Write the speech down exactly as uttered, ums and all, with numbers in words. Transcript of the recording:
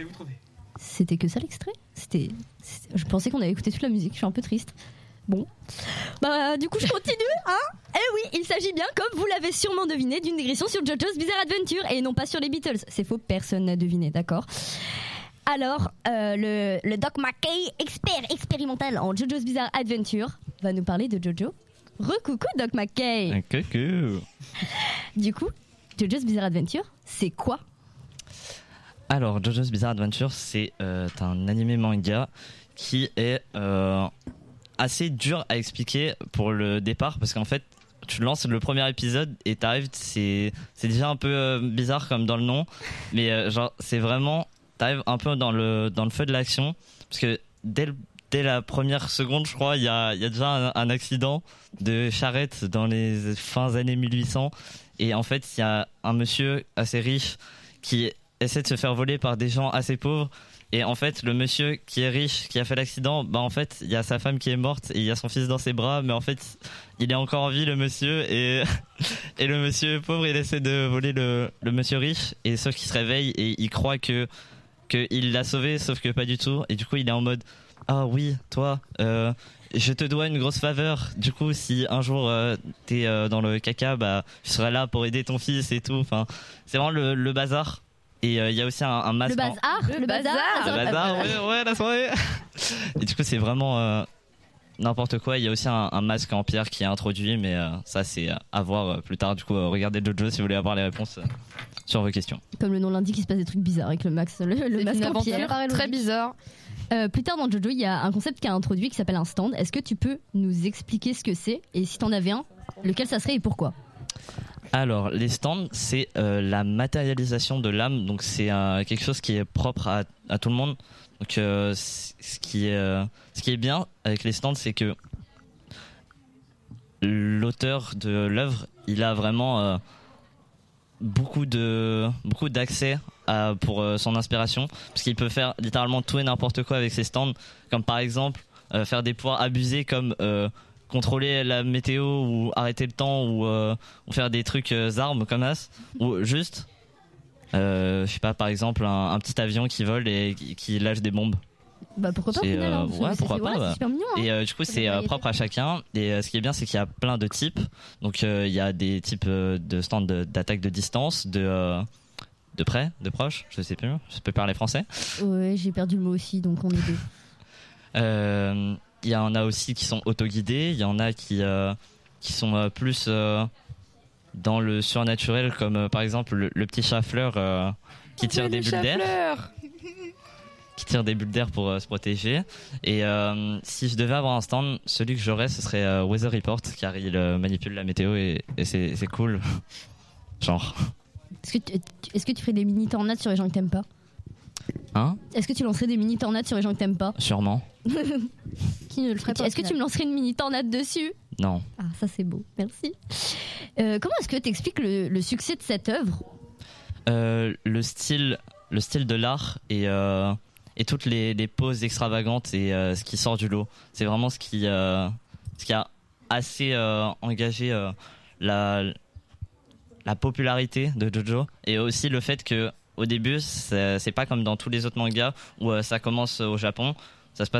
vous trouver. C'était que ça l'extrait c'était, c'était... Je pensais qu'on avait écouté toute la musique, je suis un peu triste. Bon, bah du coup je continue, hein. Eh oui, il s'agit bien, comme vous l'avez sûrement deviné, d'une digression sur JoJo's Bizarre Adventure et non pas sur les Beatles. C'est faux, personne n'a deviné, d'accord. Alors, euh, le, le Doc McKay, expert expérimental en JoJo's Bizarre Adventure, va nous parler de JoJo. Recoucou Doc McKay. Coucou. Du coup, JoJo's Bizarre Adventure, c'est quoi ? Alors, JoJo's Bizarre Adventure, c'est euh, un animé manga qui est euh, assez dur à expliquer pour le départ, parce qu'en fait, tu lances le premier épisode et t'arrives, c'est, c'est déjà un peu euh, bizarre comme dans le nom, mais euh, genre, c'est vraiment, t'arrives un peu dans le, dans le feu de l'action, parce que dès, le, dès la première seconde, je crois, il y a, y a déjà un, un accident de charrette dans les fins années mille huit cents, et en fait, il y a un monsieur assez riche qui essaie de se faire voler par des gens assez pauvres, et en fait le monsieur qui est riche qui a fait l'accident, bah en fait il y a sa femme qui est morte et il y a son fils dans ses bras, mais en fait il est encore en vie le monsieur, et et le monsieur pauvre il essaie de voler le le monsieur riche, et sauf qu'il se réveille et il croit que que il l'a sauvé, sauf que pas du tout, et du coup il est en mode ah oui toi euh, je te dois une grosse faveur, du coup si un jour euh, t'es euh, dans le caca, bah je serai là pour aider ton fils et tout. Enfin c'est vraiment le, le bazar. Et il euh, y a aussi un, un masque. Le bazar, le, le bazar, Le bazar, ouais, ouais, la soirée. Et du coup, c'est vraiment euh, n'importe quoi. Il y a aussi un, un masque en pierre qui est introduit, mais euh, ça, c'est à voir euh, plus tard. Du coup, euh, regardez JoJo si vous voulez avoir les réponses euh, sur vos questions. Comme le nom l'indique, il se passe des trucs bizarres avec le max, le, le masque en pierre. Très bizarre. Euh, plus tard dans JoJo, il y a un concept qui a introduit qui s'appelle un stand. Est-ce que tu peux nous expliquer ce que c'est, et si t'en avais un, lequel ça serait et pourquoi ? Alors, les stands, c'est euh, la matérialisation de l'âme, donc c'est euh, quelque chose qui est propre à, à tout le monde. Donc, euh, ce qui est, euh, ce qui est bien avec les stands, c'est que l'auteur de l'œuvre, il a vraiment euh, beaucoup de beaucoup d'accès à, pour euh, son inspiration, parce qu'il peut faire littéralement tout et n'importe quoi avec ses stands, comme par exemple euh, faire des pouvoirs abusés comme euh, contrôler la météo ou arrêter le temps, ou, euh, ou faire des trucs euh, armes comme ça, ou juste euh, je sais pas, par exemple un, un petit avion qui vole et qui, qui lâche des bombes. Bah pourquoi pas, au final, hein, euh, ouais, pourquoi c'est, pas, voilà, ouais. c'est super mignon, hein. Et euh, du coup c'est euh, propre à chacun, et euh, ce qui est bien c'est qu'il y a plein de types, donc euh, il y a des types euh, de stands de, d'attaque de distance, de euh, de près, de proche, je sais plus, je peux parler français. Ouais, j'ai perdu le mot aussi, donc on est deux. euh, Il y en a aussi qui sont autoguidés, il y en a qui, euh, qui sont euh, plus euh, dans le surnaturel, comme euh, par exemple le, le petit chat fleur euh, qui tire des bulles d'air. Qui tire des bulles d'air pour euh, se protéger. Et euh, si je devais avoir un stand, celui que j'aurais, ce serait euh, Weather Report, car il euh, manipule la météo et, et c'est, c'est cool. Genre. Est-ce que, tu, est-ce que tu ferais des mini tornades sur les gens que t'aimes pas ? Hein ? Est-ce que tu lancerais des mini tornades sur les gens que t'aimes pas ? Sûrement. Qui ne le ferait pas ? Est-ce que tu me lancerais une mini tornade dessus ? Non. Ah, ça c'est beau, merci. Euh, comment est-ce que tu expliques le, le succès de cette œuvre ? euh, Le style, le style de l'art et, euh, et toutes les, les poses extravagantes et euh, ce qui sort du lot. C'est vraiment ce qui, euh, ce qui a assez euh, engagé euh, la, la popularité de JoJo, et aussi le fait que au début, c'est, c'est pas comme dans tous les autres mangas où euh, ça commence au Japon.